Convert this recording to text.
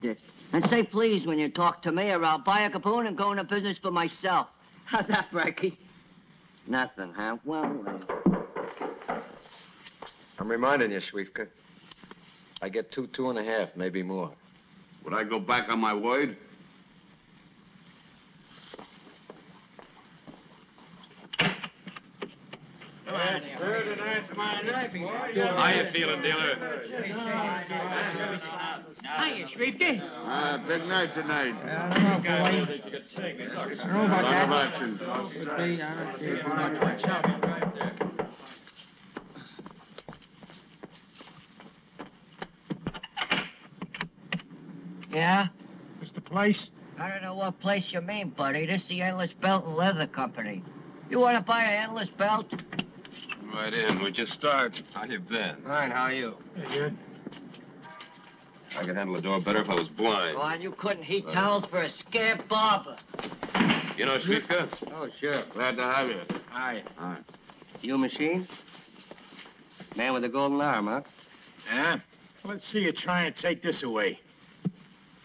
it. And say please when you talk to me, or I'll buy a Capone and go into business for myself. How's that, Frankie? Nothing, huh? Well. I'm reminding you, Schwiefka. I get 2.5, maybe more. Would I go back on my word? How you feeling, dealer? Hiya, Schwiefke. Big night tonight. I don't know, boy. I don't know about that. Lot of action. Could be, I don't see. Yeah? This the place? I don't know what place you mean, buddy. This is the Endless Belt and Leather Company. You want to buy an endless belt? Right in. We just start. How you been? Fine, how are you? Yeah, good. I could handle the door better if I was blind. Oh, and you couldn't heat towels for a scamp barber. You know Schwiefka? Oh, sure. Glad to have you. Hi. Hi. You machine? Man with the golden arm, huh? Yeah? Let's see you try and take this away.